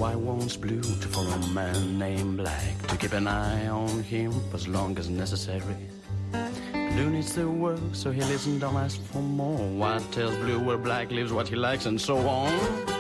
white wants blue to follow a man named black, to keep an eye on him for as long as necessary. Blue needs to work, so he listens, don't ask for more. White tells blue where black lives, what he likes, and so on.